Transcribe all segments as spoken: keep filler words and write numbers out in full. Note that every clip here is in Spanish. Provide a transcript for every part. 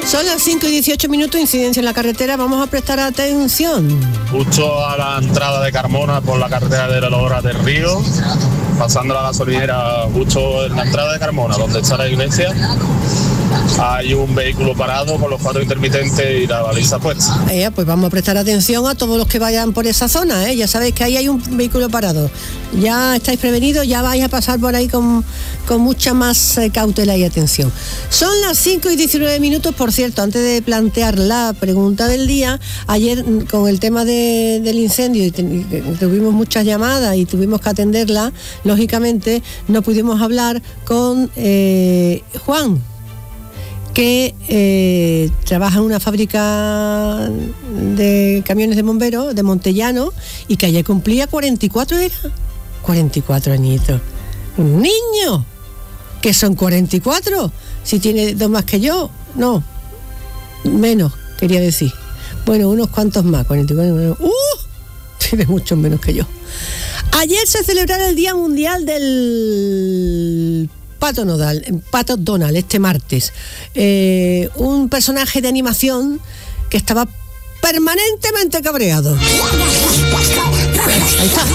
Son las cinco y dieciocho minutos, incidencia en la carretera, vamos a prestar atención. Justo a la entrada de Carmona por la carretera de la Lora del Río, pasando la gasolinera justo en la entrada de Carmona, donde está la iglesia, hay un vehículo parado con los cuatro intermitentes y la baliza puesta. Eh, pues vamos a prestar atención a todos los que vayan por esa zona, ¿eh? Ya sabéis que ahí hay un vehículo parado. Ya estáis prevenidos, ya vais a pasar por ahí con, con mucha más eh, cautela y atención. Son las cinco y diecinueve minutos, por cierto, antes de plantear la pregunta del día, ayer con el tema de, del incendio, y, te, y tuvimos muchas llamadas y tuvimos que atenderla, lógicamente no pudimos hablar con eh, Juan, que eh, trabaja en una fábrica de camiones de bomberos de Montellano y que ayer cumplía cuarenta y cuatro, ¿era? cuarenta y cuatro añitos. Un niño, que son cuarenta y cuatro, si tiene dos más que yo, no, menos, quería decir. Bueno, unos cuantos más, cuarenta y cuatro, ¡uh! Tiene muchos menos que yo. Ayer se celebraba el Día Mundial del Pato Nodal, Pato Donald, este martes. Eh, un personaje de animación que estaba permanentemente cabreado. Ahí está.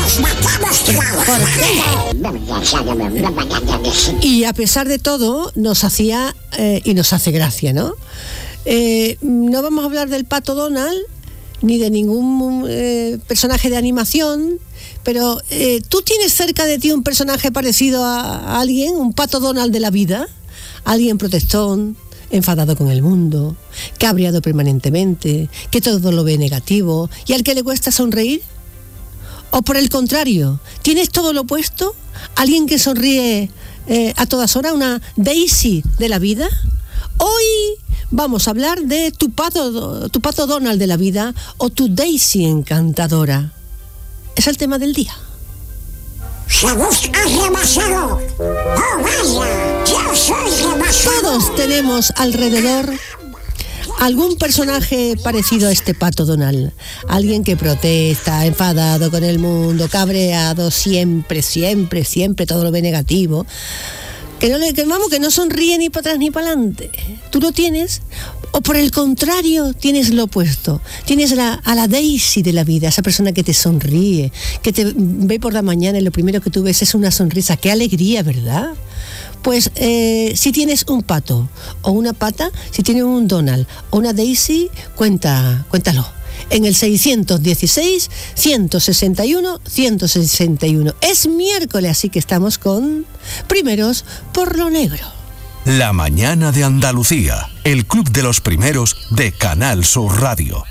Y a pesar de todo, nos hacía eh, y nos hace gracia, ¿no? Eh, no vamos a hablar del Pato Donald ni de ningún eh, personaje de animación, pero eh, ¿tú tienes cerca de ti un personaje parecido a, a alguien, un Pato Donald de la vida? Alguien protestón, enfadado con el mundo, cabreado permanentemente, que todo lo ve negativo y al que le cuesta sonreír. O por el contrario, ¿tienes todo lo opuesto? ¿Alguien que sonríe eh, a todas horas, una Daisy de la vida? Hoy vamos a hablar de tu pato, tu pato Donald de la vida o tu Daisy encantadora. Es el tema del día. ¡Se busca demasiado! ¡Oh, vaya! ¡Yo soy demasiado! Todos tenemos alrededor algún personaje parecido a este Pato Donald. Alguien que protesta, enfadado con el mundo, cabreado, siempre, siempre, siempre todo lo ve negativo. Que no le, que vamos, que no sonríe ni para atrás ni para adelante. ¿Tú lo tienes? O por el contrario, tienes lo opuesto. Tienes la, a la Daisy de la vida, esa persona que te sonríe, que te ve por la mañana y lo primero que tú ves es una sonrisa. ¡Qué alegría!, ¿verdad? Pues eh, si tienes un pato o una pata, si tienes un Donald o una Daisy, cuenta, cuéntalo. En el seiscientos dieciséis, ciento sesenta y uno, ciento sesenta y uno. Es miércoles, así que estamos con Primeros por lo Negro. La mañana de Andalucía, el club de los primeros de Canal Sur Radio.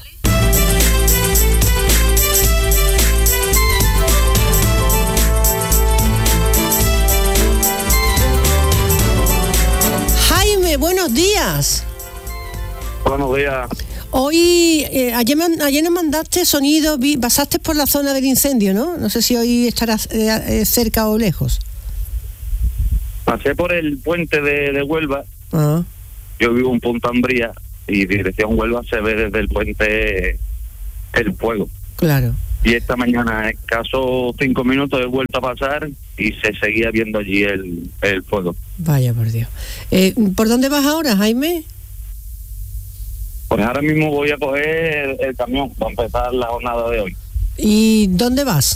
Jaime, buenos días. Buenos días. Hoy, eh, ayer, ayer nos mandaste sonido, vi, pasaste por la zona del incendio, ¿no? No sé si hoy estarás eh, eh, cerca o lejos. Pasé por el puente de, de Huelva. Ah. Yo vivo en Punta Umbría y dirección Huelva se ve desde el puente el fuego. Claro. Y esta mañana, escaso cinco minutos, he vuelto a pasar y se seguía viendo allí el, el fuego. Vaya por Dios. Eh, ¿Por dónde vas ahora, Jaime? Pues ahora mismo voy a coger el, el camión para empezar la jornada de hoy. ¿Y dónde vas?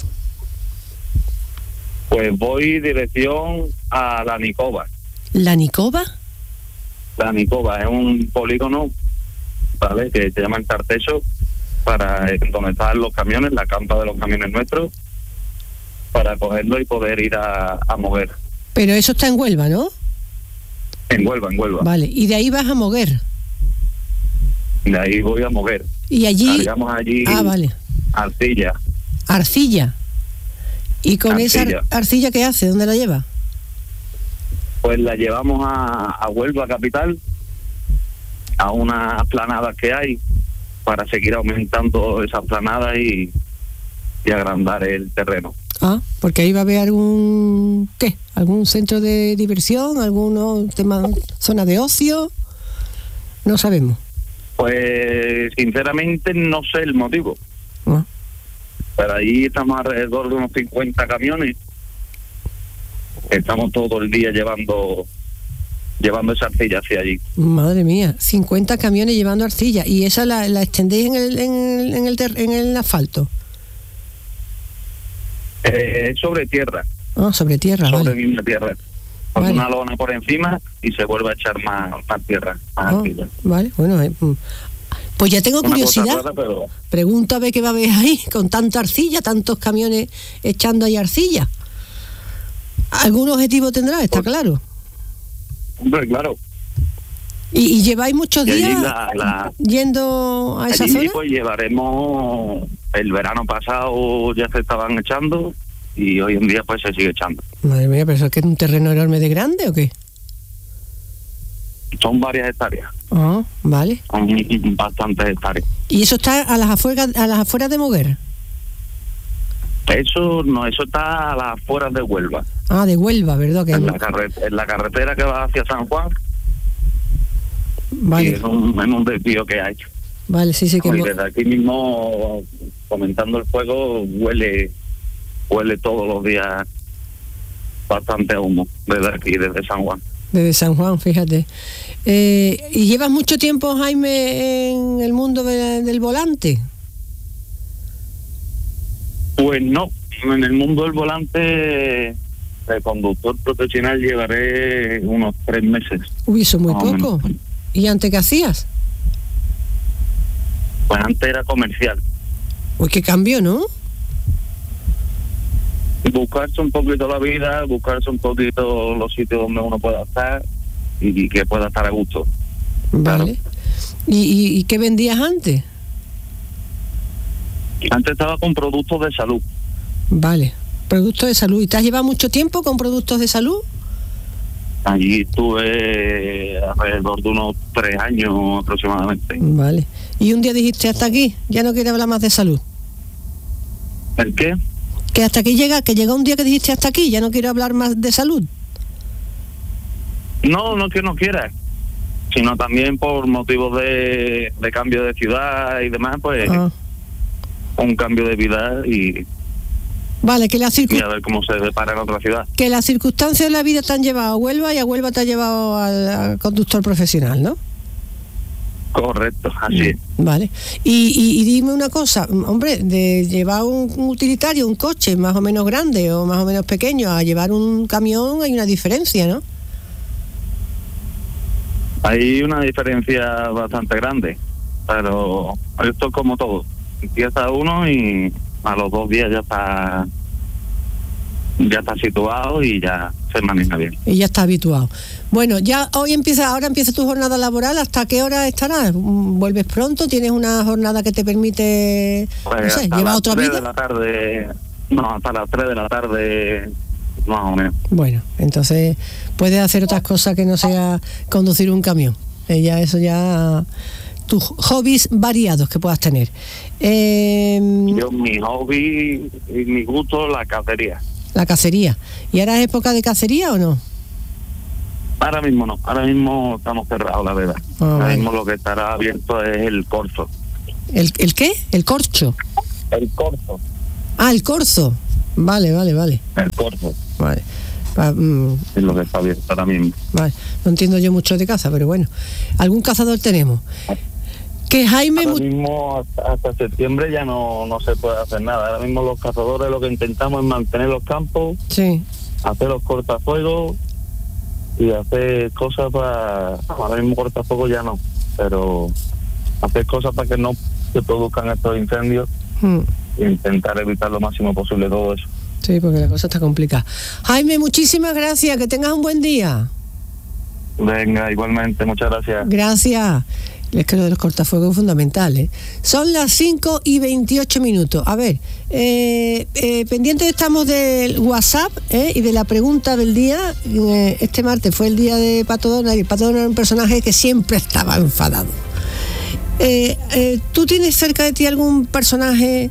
Pues voy dirección a La Nicoba. ¿La Nicoba? La Nicoba es un polígono, ¿vale?, que se llama el Tarteso, para donde están los camiones, la campa de los camiones nuestros, para cogerlo y poder ir a, a Moguer. Pero eso está en Huelva, ¿no? En Huelva, en Huelva. Vale, y de ahí vas a Moguer. De ahí voy a Moguer. Y allí... Cargamos allí ah, vale. arcilla. Arcilla. ¿Y con Arcilla. esa arcilla qué hace? ¿Dónde la lleva? Pues la llevamos a, a Huelva capital, a unas planadas que hay, para seguir aumentando esas planadas y, y agrandar el terreno. Ah, porque ahí va a haber algún... ¿qué? ¿Algún centro de diversión? ¿Algún tema, zona de ocio? No sabemos. Pues sinceramente no sé el motivo. Ah. Pero ahí estamos alrededor de unos cincuenta camiones. Estamos todo el día llevando llevando esa arcilla hacia allí. Madre mía, cincuenta camiones llevando arcilla. ¿Y esa la, la extendéis en el, en el, en el, ter, en el asfalto? Eh, sobre tierra. Ah, sobre tierra, sobre vale. misma tierra. Con Vale. una lona por encima y se vuelve a echar más, más tierra, más Ah, arcilla. vale, bueno, eh, mm. pues ya tengo Una cosa curiosidad. rara, pero Pregunta a ver qué va a haber ahí, con tanta arcilla, tantos camiones echando ahí arcilla. ¿Algún objetivo tendrá? Está claro. hombre, claro. ¿Y, y lleváis muchos Y allí días la- la- yendo a esa Allí zona? pues llevaremos, el verano pasado ya se estaban echando y hoy en día pues se sigue echando. Madre mía, pero eso es que es un terreno enorme de grande, ¿o qué? Son varias hectáreas, Ah, vale. son bastantes hectáreas. ¿Y eso está a las afueras, a las afueras de Moguer? Eso no, eso está a las afueras de Huelva, Ah, de Huelva, ¿verdad? Que en la, carre- en la carretera que va hacia San Juan, y vale, es un, en un desvío que hay. vale, sí, sí que... Y mo- desde aquí mismo, comentando el fuego, huele huele todos los días bastante a humo, desde aquí, desde San Juan. Desde San Juan, fíjate. Eh, ¿Y llevas mucho tiempo, Jaime, en el mundo de- del volante? Pues no, en el mundo del volante de conductor profesional llevaré unos tres meses. Uy, eso es muy Más o poco. menos. ¿Y antes qué hacías? Pues antes era comercial. Uy, qué cambio, ¿no? Buscarse un poquito la vida, buscarse un poquito los sitios donde uno pueda estar y, y que pueda estar a gusto. Vale. ¿Y, y, y qué vendías antes? Antes estaba con productos de salud. Vale. Productos de salud. ¿Y te has llevado mucho tiempo con productos de salud? Allí estuve alrededor de unos tres años aproximadamente. Vale. Y un día dijiste, hasta aquí, ya no quiero hablar más de salud. ¿El qué? Que hasta aquí llega, que llega un día que dijiste, hasta aquí, ya no quiero hablar más de salud. No, no que no quiera, sino también por motivos de, de cambio de ciudad y demás, pues Ah. un cambio de vida y, Vale, que, la circu- y a ver cómo se depara en otra ciudad. que las circunstancias de la vida te han llevado a Huelva y a Huelva te ha llevado al, al conductor profesional, ¿no? Correcto, así es. Vale. Y, y, y dime una cosa, hombre, de llevar un, un utilitario, un coche más o menos grande o más o menos pequeño, a llevar un camión hay una diferencia, ¿no? Hay una diferencia bastante grande, pero esto es como todo. Empieza uno y a los dos días ya está ya está situado y ya se maneja bien. Y ya está habituado. Bueno, ya hoy empieza, ahora empieza tu jornada laboral. ¿Hasta qué hora estarás? ¿Vuelves pronto? ¿Tienes una jornada que te permite, Pues no sé, hasta llevar las otra tres vida? de la tarde, no, hasta las tres de la tarde, más o menos. Bueno, entonces puedes hacer otras cosas que no sea conducir un camión. Eh, ya eso ya tus hobbies variados que puedas tener. Eh, Yo, mi hobby y mi gusto, la cacería. la cacería. ¿Y ahora es época de cacería o no? Ahora mismo no, ahora mismo estamos cerrados, la verdad. Ah, ahora vale. mismo lo que estará abierto es el corzo. ¿El, el qué? El corcho. El corzo. Ah, el corzo. Vale, vale, vale. El corzo Vale. Pa- mm, es lo que está abierto ahora mismo. vale. No entiendo yo mucho de caza, pero bueno. Algún cazador tenemos. Que Jaime... Ahora mu- mismo hasta, hasta septiembre ya no, no se puede hacer nada. Ahora mismo los cazadores lo que intentamos es mantener los campos, Sí. hacer los cortafuegos y hacer cosas para... Ahora mismo cortafuegos ya no, pero hacer cosas para que no se produzcan estos incendios Mm, e intentar evitar lo máximo posible todo eso. sí, porque la cosa está complicada. Jaime, muchísimas gracias. Que tengas un buen día. Venga, igualmente, muchas gracias. Gracias. Es que lo de los cortafuegos es fundamental, ¿eh? Son las cinco y veintiocho minutos. A ver, eh, eh, pendientes estamos del WhatsApp, ¿eh? Y de la pregunta del día. Eh, este martes fue el día de Pato Donald y Pato Donald era un personaje que siempre estaba enfadado. Eh, eh, ¿Tú tienes cerca de ti algún personaje,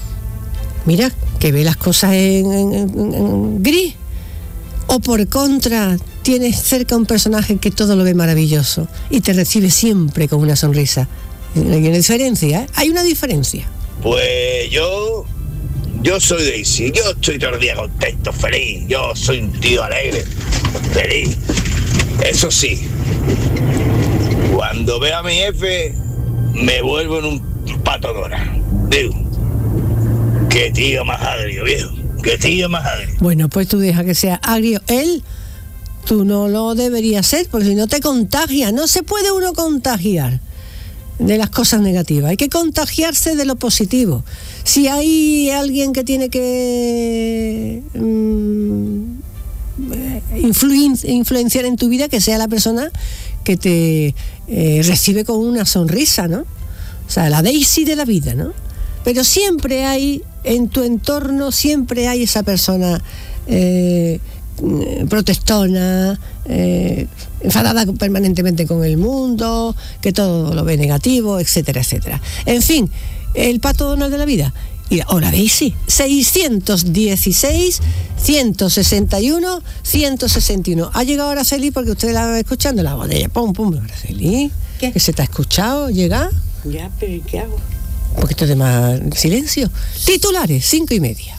mira, que ve las cosas en, en- en- en gris? ¿O por contra, tienes cerca un personaje que todo lo ve maravilloso y te recibe siempre con una sonrisa? Hay una diferencia, ¿eh? Hay una diferencia. Pues yo, yo soy Daisy, yo estoy todo el día contento, feliz, yo soy un tío alegre, feliz. Eso sí, cuando veo a mi jefe, me vuelvo en un pato Dora. Digo, qué tío más agrio, viejo, qué tío más agrio. Bueno, pues tú deja que sea agrio él, tú no lo deberías ser, porque si no te contagia. No se puede uno contagiar de las cosas negativas, hay que contagiarse de lo positivo. Si hay alguien que tiene que mmm, influen- influenciar en tu vida, que sea la persona que te eh, recibe con una sonrisa, ¿no? O sea, la Daisy de la vida, ¿no? Pero siempre hay, en tu entorno, siempre hay esa persona eh, protestona, eh, enfadada permanentemente con el mundo, que todo lo ve negativo, etcétera, etcétera. En fin, el pato Donald de la vida. Y ahora Daisy, seiscientos dieciséis, ciento sesenta y uno, ciento sesenta y uno. Ha llegado Araceli porque usted la va escuchando la botella. Pum, pum, Araceli. ¿Qué? ¿Que se te ha escuchado? ¿Llega? Ya, pero ¿y qué hago? Un poquito de más silencio. Titulares, cinco y media.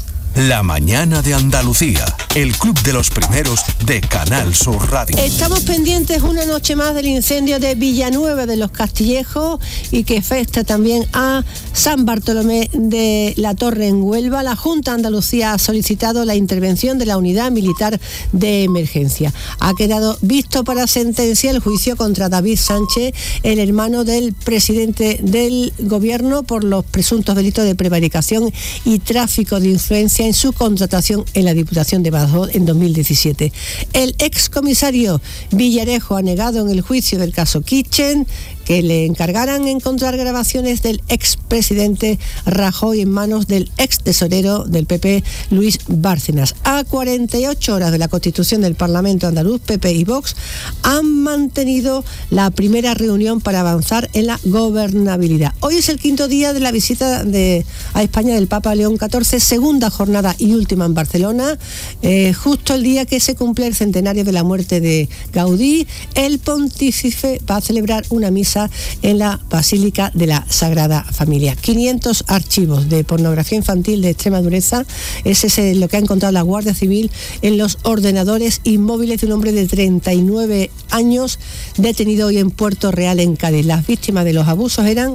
La mañana de Andalucía, el club de los primeros de Canal Sur Radio. Estamos pendientes una noche más del incendio de Villanueva de los Castillejos y que afecta también a San Bartolomé de la Torre en Huelva. La Junta de Andalucía ha solicitado la intervención de la Unidad Militar de Emergencia. Ha quedado visto para sentencia el juicio contra David Sánchez, el hermano del presidente del gobierno, por los presuntos delitos de prevaricación y tráfico de influencia en su contratación en la Diputación de Badajoz en dos mil diecisiete. El excomisario Villarejo ha negado en el juicio del caso Kitchen que le encargaran encontrar grabaciones del expresidente Rajoy en manos del ex tesorero del P P, Luis Bárcenas. A cuarenta y ocho horas de la constitución del Parlamento andaluz, P P y Vox han mantenido la primera reunión para avanzar en la gobernabilidad. Hoy es el quinto día de la visita de, a España del Papa León catorce, segunda jornada y última en Barcelona, eh, justo el día que se cumple el centenario de la muerte de Gaudí. El pontífice va a celebrar una misa en la Basílica de la Sagrada Familia. quinientos archivos de pornografía infantil de extrema dureza, ese es lo que ha encontrado la Guardia Civil en los ordenadores y móviles de un hombre de treinta y nueve años detenido hoy en Puerto Real, en Cádiz. Las víctimas de los abusos eran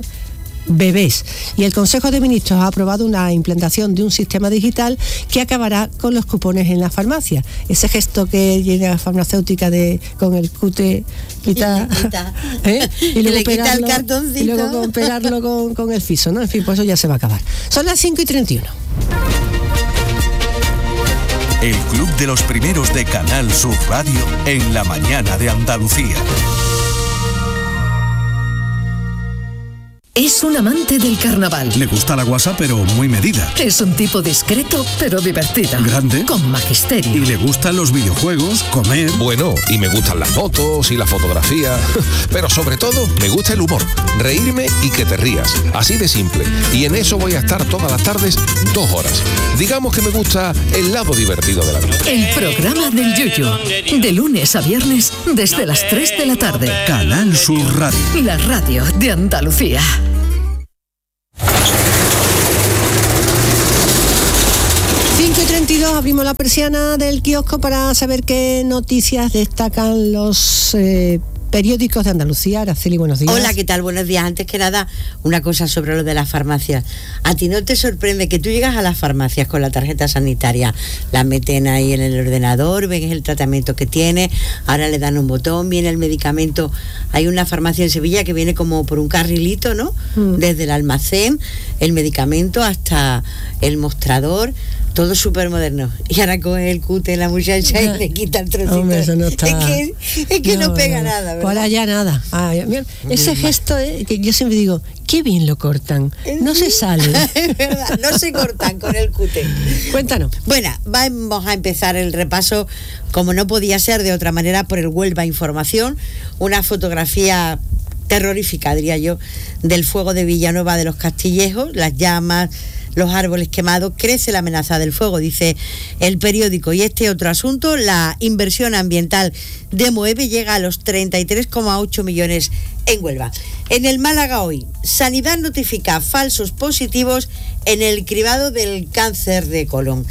bebés y el Consejo de Ministros ha aprobado una implantación de un sistema digital que acabará con los cupones en la farmacia. Ese gesto que llega a la farmacéutica de con el cute quita, ¿eh? y luego le quita el pegarlo, cartoncito y luego con, pegarlo con, con el fiso, ¿no? En fin, pues eso ya se va a acabar. Son las cinco y treinta y uno. El club de los primeros de Canal Sur Radio en la mañana de Andalucía. Es un amante del carnaval. Le gusta la guasa, pero muy medida. Es un tipo discreto, pero divertido. Grande. Con magisterio. Y le gustan los videojuegos, comer. Bueno, y me gustan las fotos y la fotografía. Pero sobre todo, me gusta el humor. Reírme y que te rías. Así de simple. Y en eso voy a estar todas las tardes, dos horas. Digamos que me gusta el lado divertido de la vida. El programa del Yuyu. De lunes a viernes, desde las tres de la tarde. Canal Sur Radio. La radio de Andalucía. cinco y treinta y dos, abrimos la persiana del kiosco para saber qué noticias destacan los eh, periódicos de Andalucía. Araceli, buenos días. Hola, ¿qué tal? Buenos días. Antes que nada, una cosa sobre lo de las farmacias. ¿A ti no te sorprende que tú llegas a las farmacias con la tarjeta sanitaria, la meten ahí en el ordenador, ven el tratamiento que tiene, ahora le dan un botón, viene el medicamento? Hay una farmacia en Sevilla que viene como por un carrilito, ¿no? Mm. Desde el almacén, el medicamento hasta el mostrador, todo súper moderno. Y ahora coge el cute la muchacha y le quita el trocito. Hombre, eso no está... Es que, es que no, no pega no, nada, ¿verdad? Por allá nada. Ay, mira, ese gesto eh, que yo siempre digo, qué bien lo cortan. No se sale. Es verdad, no se cortan con el cute. Cuéntanos. Bueno, vamos a empezar el repaso, como no podía ser de otra manera, por el Huelva Información. Una fotografía terrorífica, diría yo, del fuego de Villanueva de los Castillejos, las llamas, los árboles quemados. Crece la amenaza del fuego, dice el periódico. Y este otro asunto, la inversión ambiental de Moeve llega a los treinta y tres coma ocho millones en Huelva. En el Málaga hoy, Sanidad notifica falsos positivos en el cribado del cáncer de colon.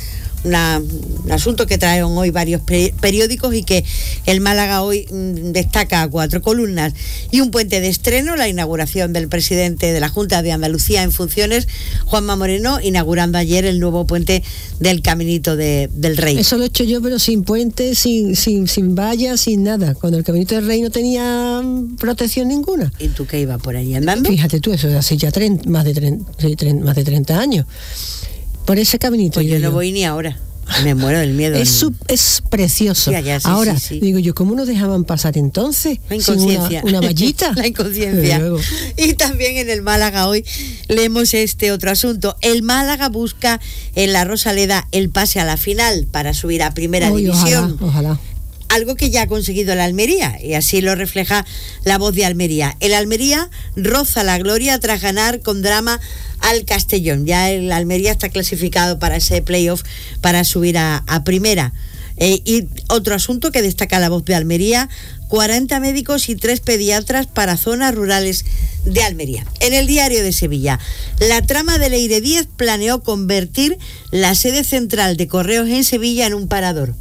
una, un asunto que traen hoy varios pe- periódicos y que el Málaga hoy mm, destaca a cuatro columnas. Y un puente de estreno, la inauguración del presidente de la Junta de Andalucía en funciones, Juanma Moreno, inaugurando ayer el nuevo puente del Caminito de, del Rey. Eso lo he hecho yo, pero sin puente, sin, sin, sin vallas, sin nada. Cuando el Caminito del Rey no tenía protección ninguna. ¿Y tú qué ibas por ahí andando? Fíjate tú, eso es hace ya treinta, más, de treinta, más de treinta años. Por ese caminito. Pues yo no yo. voy ni ahora. Me muero del miedo. Es, sub, es precioso. Sí, allá, sí, ahora, sí, sí. digo yo, ¿cómo nos dejaban pasar entonces? La Sin una, inconsciencia. una vallita. La inconsciencia. Y también en el Málaga hoy leemos este otro asunto. El Málaga busca en la Rosaleda el pase a la final para subir a primera Uy, división. Ojalá, ojalá. Algo que ya ha conseguido la Almería, y así lo refleja la Voz de Almería. El Almería roza la gloria tras ganar con drama al Castellón. Ya el Almería está clasificado para ese playoff para subir a, a primera. Eh, y otro asunto que destaca la Voz de Almería: cuarenta médicos y tres pediatras para zonas rurales de Almería. En el Diario de Sevilla, la trama de Leire Díez planeó convertir la sede central de Correos en Sevilla en un parador.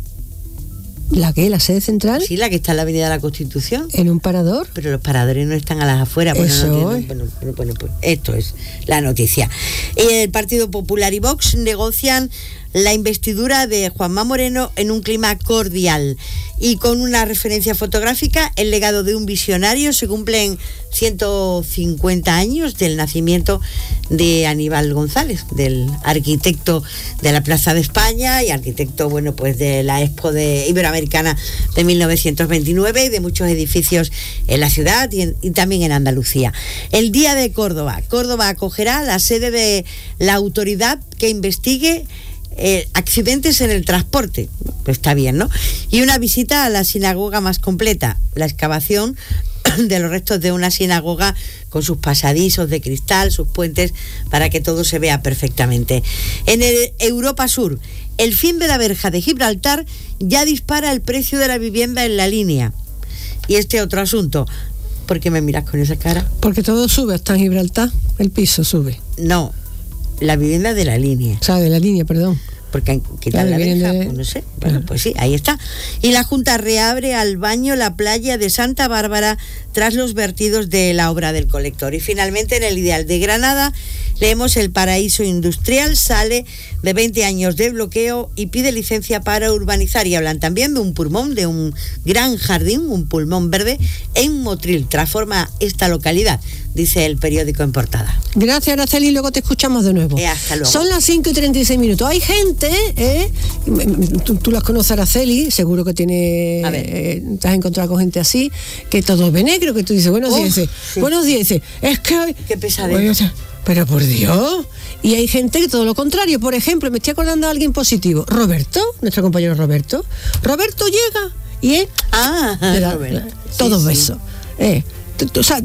¿La qué? ¿La sede central? Sí, la que está en la Avenida de la Constitución. ¿En un parador? Pero los paradores no están a las afueras. Bueno, Eso no tienen, es. bueno, bueno, bueno, pues esto es la noticia. El Partido Popular y Vox negocian la investidura de Juanma Moreno en un clima cordial. Y con una referencia fotográfica, el legado de un visionario. Se cumplen ciento cincuenta años del nacimiento de Aníbal González, del arquitecto de la Plaza de España y arquitecto, bueno, pues de la Expo de Iberoamericana de mil novecientos veintinueve y de muchos edificios en la ciudad y, en, y también en Andalucía. El Día de Córdoba. Córdoba acogerá la sede de la autoridad que investigue Eh, accidentes en el transporte. Pues está bien, ¿no? Y una visita a la sinagoga más completa, la excavación de los restos de una sinagoga con sus pasadizos de cristal, sus puentes, para que todo se vea perfectamente. En el Europa Sur, el fin de la verja de Gibraltar ya dispara el precio de la vivienda en la línea. Y este otro asunto, ¿por qué me miras con esa cara? Porque todo sube hasta en Gibraltar, el piso sube. No, la vivienda de la línea. O sea, de la línea, perdón. Porque quitar la verja, de... pues no sé. Bueno, pues sí, ahí está. Y la Junta reabre al baño la playa de Santa Bárbara tras los vertidos de la obra del colector. Y finalmente, en el Ideal de Granada, leemos: el paraíso industrial sale de veinte años de bloqueo y pide licencia para urbanizar. Y hablan también de un pulmón, de un gran jardín, un pulmón verde en Motril. Transforma esta localidad, dice el periódico en portada. Gracias, Araceli, luego te escuchamos de nuevo. Eh, hasta luego. Son las cinco y treinta y seis minutos. Hay gente, ¿eh? tú, tú las conoces, Araceli, seguro que tiene, eh, te has encontrado con gente así, que todo ve negro, que tú dices, buenos días, dice, sí. buenos días, dice, es que hoy... Qué pesadez. Bueno, o sea, pero por Dios. Y hay gente que todo lo contrario. Por ejemplo, me estoy acordando de alguien positivo. Roberto, nuestro compañero Roberto. Roberto llega y es... Ah, da, Roberto. Todo sí, beso. Sí. Eh, o sea,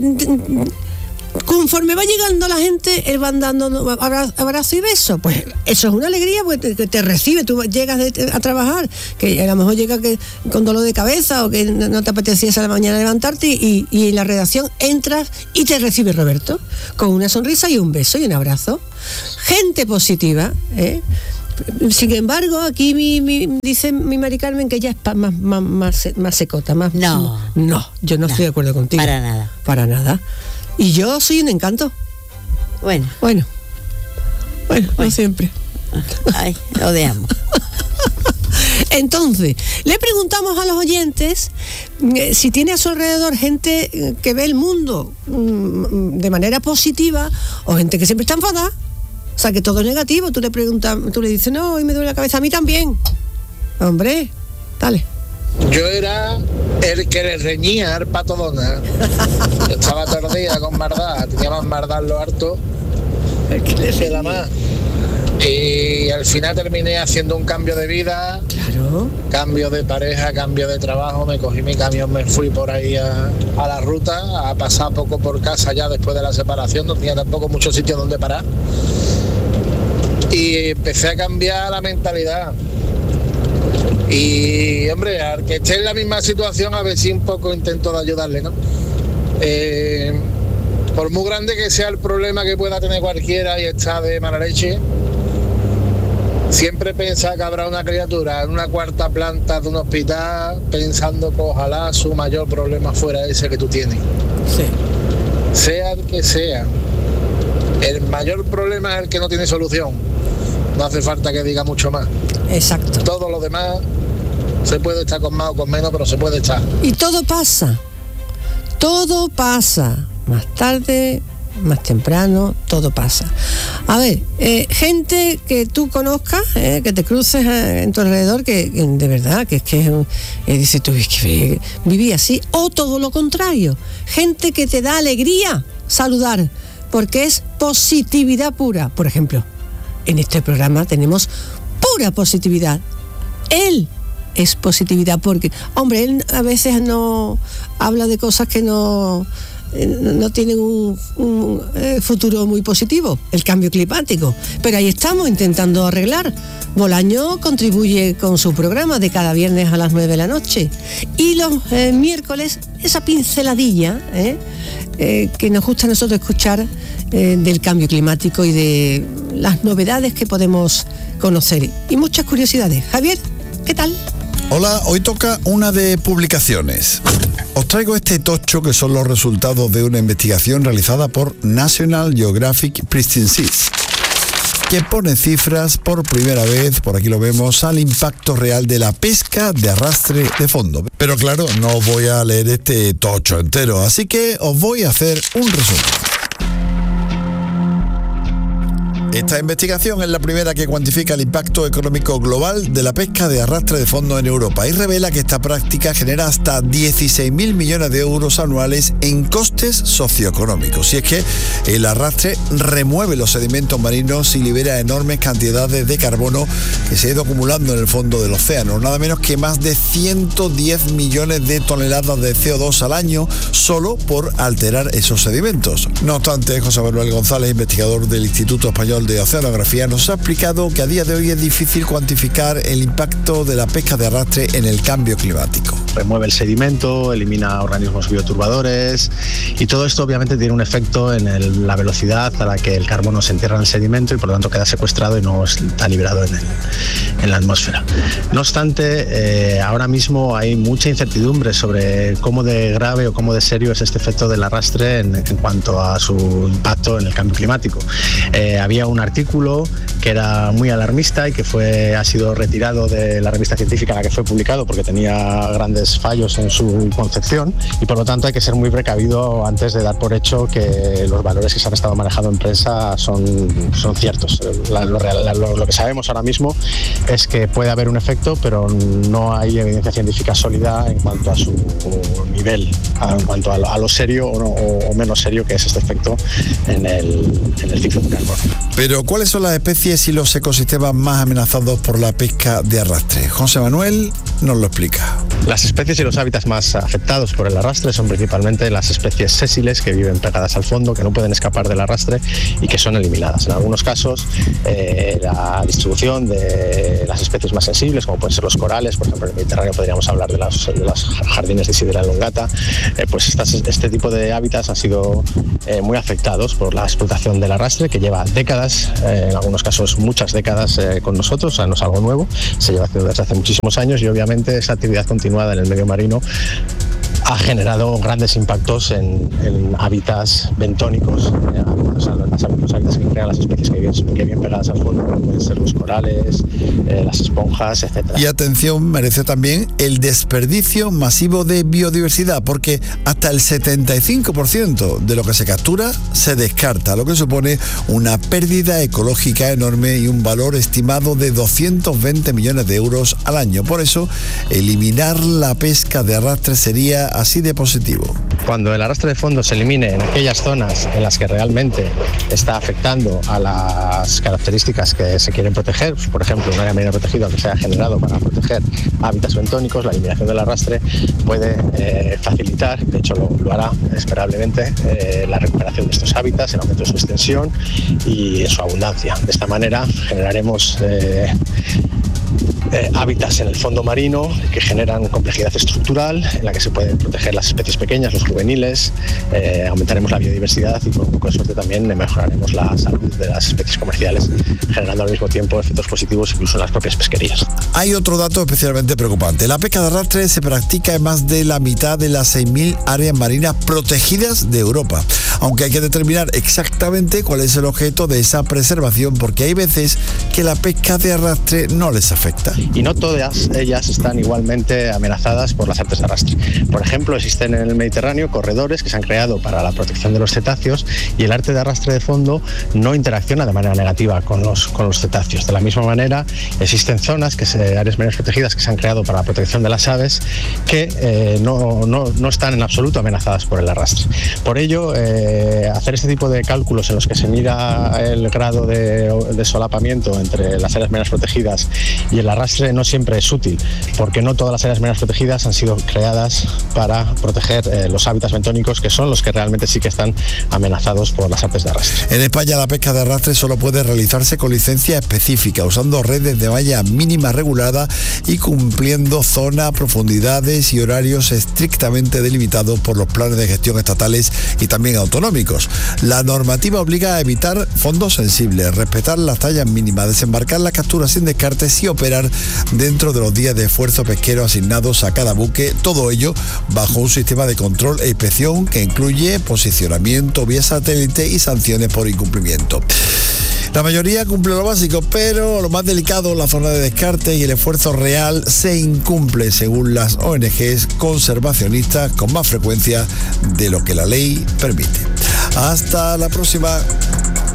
conforme va llegando la gente, él va dando abrazo, abrazo y beso. Pues eso es una alegría, porque te, te recibe, tú llegas de, a trabajar, que a lo mejor llega que, con dolor de cabeza o que no, no te apetecía esa mañana levantarte y, y en la redacción entras y te recibe Roberto con una sonrisa y un beso y un abrazo. Gente positiva, ¿eh? Sin embargo, aquí mi, mi, dice mi Mari Carmen que ella es pa, más, más, más, más secota, más... No. No, yo no, no estoy de acuerdo contigo. Para nada. Para nada. Y yo soy un encanto. Bueno. Bueno. Bueno, bueno. no siempre. Ay, lo dejamos. Entonces, le preguntamos a los oyentes eh, si tiene a su alrededor gente eh, que ve el mundo mm, de manera positiva o gente que siempre está enfadada. O sea, que todo es negativo. Tú le preguntas, tú le dices, no, hoy me duele la cabeza, a mí también. Hombre, dale. Yo era el que le reñía al Pato Donald. Yo estaba todo el día con Mardá, tenía más Mardá en lo harto que la más. Y al final terminé haciendo un cambio de vida, claro. Cambio de pareja, cambio de trabajo, me cogí mi camión, me fui por ahí a, a la ruta, a pasar poco por casa ya después de la separación, no tenía tampoco mucho sitio donde parar. Y empecé a cambiar la mentalidad. Y, hombre, al que esté en la misma situación, a ver si un poco intento de ayudarle, ¿no? Eh, por muy grande que sea el problema que pueda tener cualquiera y está de mala leche, Siempre pensaba que habrá una criatura en una cuarta planta de un hospital pensando que ojalá su mayor problema fuera ese que tú tienes. Sí. Sea el que sea. El mayor problema es el que no tiene solución. No hace falta que diga mucho más. Exacto. Todo lo demás se puede estar con más o con menos, pero se puede estar. Y todo pasa. Todo pasa. Más tarde, más temprano, todo pasa. A ver, eh, gente que tú conozcas, eh, que te cruces eh, en tu alrededor, que, que de verdad, que es que eh, dices tú, es que viví así, o todo lo contrario, gente que te da alegría saludar, porque es positividad pura. Por ejemplo, en este programa tenemos pura positividad. Él es positividad porque, hombre, él a veces no habla de cosas que no... no tienen un, un eh, futuro muy positivo, el cambio climático, pero ahí estamos intentando arreglar. Bolaño contribuye con su programa de cada viernes a las nueve de la noche y los eh, miércoles esa pinceladilla eh, eh, que nos gusta a nosotros escuchar eh, del cambio climático y de las novedades que podemos conocer y muchas curiosidades. Javier, ¿qué tal? Hola, hoy toca una de publicaciones. Os traigo este tocho que son los resultados de una investigación realizada por National Geographic Pristine Seas, que pone cifras por primera vez, por aquí lo vemos, al impacto real de la pesca de arrastre de fondo. Pero claro, no os voy a leer este tocho entero, así que os voy a hacer un resumen. Esta investigación es la primera que cuantifica el impacto económico global de la pesca de arrastre de fondo en Europa y revela que esta práctica genera hasta dieciséis mil millones de euros anuales en costes socioeconómicos. Y es que el arrastre remueve los sedimentos marinos y libera enormes cantidades de carbono que se ha ido acumulando en el fondo del océano, nada menos que más de ciento diez millones de toneladas de C O dos al año solo por alterar esos sedimentos. No obstante, José Manuel González, investigador del Instituto Español de Oceanografía, nos ha explicado que a día de hoy es difícil cuantificar el impacto de la pesca de arrastre en el cambio climático. Remueve el sedimento, elimina organismos bioturbadores y todo esto obviamente tiene un efecto en el, la velocidad a la que el carbono se entierra en el sedimento y por lo tanto queda secuestrado y no está liberado en, el, en la atmósfera. No obstante, eh, ahora mismo hay mucha incertidumbre sobre cómo de grave o cómo de serio es este efecto del arrastre en, en cuanto a su impacto en el cambio climático. Eh, había un artículo que era muy alarmista y que fue, ha sido retirado de la revista científica en la que fue publicado porque tenía grandes fallos en su concepción y por lo tanto hay que ser muy precavido antes de dar por hecho que los valores que se han estado manejando en prensa son, son ciertos. La, lo, la, lo, lo que sabemos ahora mismo es que puede haber un efecto, pero no hay evidencia científica sólida en cuanto a su nivel, en cuanto a lo, a lo serio o, no, o, o menos serio que es este efecto en el, en el ciclo de carbono. Pero ¿cuáles son las especies y los ecosistemas más amenazados por la pesca de arrastre? José Manuel nos lo explica. Las especies y los hábitats más afectados por el arrastre son principalmente las especies sésiles que viven pegadas al fondo, que no pueden escapar del arrastre y que son eliminadas. En algunos casos, eh, la distribución de las especies más sensibles, como pueden ser los corales, por ejemplo en el Mediterráneo podríamos hablar de, las, de los jardines de Isidra elongata, eh, pues estas, este tipo de hábitats han sido eh, muy afectados por la explotación del arrastre, que lleva décadas, eh, en algunos casos muchas décadas eh, con nosotros, o sea, no es algo nuevo, se lleva haciendo desde hace muchísimos años y obviamente esa actividad continuada en el medio marino ha generado grandes impactos en, en hábitats bentónicos, eh, o sea, los, los hábitats que crean las especies que viven, que viven pegadas al fondo, como pueden ser los corales, eh, las esponjas, etcétera. Y atención, merece también el desperdicio masivo de biodiversidad, porque hasta el setenta y cinco por ciento de lo que se captura se descarta, lo que supone una pérdida ecológica enorme y un valor estimado de doscientos veinte millones de euros al año. Por eso, eliminar la pesca de arrastre sería así de positivo. Cuando el arrastre de fondo se elimine en aquellas zonas en las que realmente está afectando a las características que se quieren proteger, por ejemplo, un área marina protegida que se ha generado para proteger hábitats bentónicos, la eliminación del arrastre puede eh, facilitar, de hecho lo, lo hará esperablemente, eh, la recuperación de estos hábitats, el aumento de su extensión y su abundancia. De esta manera generaremos eh, eh, hábitats en el fondo marino que generan complejidad estructural, en la que se pueden proteger las especies pequeñas, los juveniles, eh, aumentaremos la biodiversidad y con un poco de suerte también mejoraremos la salud de las especies comerciales, generando al mismo tiempo efectos positivos incluso en las propias pesquerías. Hay otro dato especialmente preocupante. La pesca de arrastre se practica en más de la mitad de las seis mil áreas marinas protegidas de Europa, aunque hay que determinar exactamente cuál es el objeto de esa preservación, porque hay veces que la pesca de arrastre no les afecta. Y no todas ellas están igualmente amenazadas por las artes de arrastre. Por ejemplo, existen en el Mediterráneo corredores que se han creado para la protección de los cetáceos y el arte de arrastre de fondo no interacciona de manera negativa con los, con los cetáceos. De la misma manera, existen zonas, que se, áreas marinas protegidas que se han creado para la protección de las aves que eh, no, no, no están en absoluto amenazadas por el arrastre. Por ello, eh, hacer este tipo de cálculos en los que se mira el grado de, de solapamiento entre las áreas marinas protegidas y el arrastre no siempre es útil, porque no todas las áreas marinas protegidas han sido creadas para proteger eh, los hábitats bentónicos, que son los que realmente sí que están amenazados por las artes de arrastre. En España la pesca de arrastre solo puede realizarse con licencia específica, usando redes de malla mínima regulada y cumpliendo zonas, profundidades y horarios estrictamente delimitados por los planes de gestión estatales y también autonómicos. La normativa obliga a evitar fondos sensibles, respetar las tallas mínimas, desembarcar las capturas sin descartes y operar dentro de los días de esfuerzo pesquero asignados a cada buque, todo ello bajo un sistema de control e inspección que incluye posicionamiento vía satélite y sanciones por incumplimiento. La mayoría cumple lo básico, pero lo más delicado, la zona de descarte y el esfuerzo real se incumple según las O N Ges conservacionistas con más frecuencia de lo que la ley permite. Hasta la próxima.